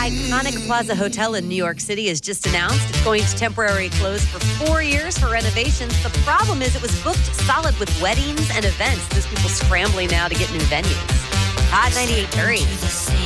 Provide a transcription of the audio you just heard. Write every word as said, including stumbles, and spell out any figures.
iconic Plaza Hotel in New York City has just announced it's going to temporarily close for four years for renovations. The problem is it was booked solid with weddings and events. There's people scrambling now to get new venues. Hot ninety-eight point three.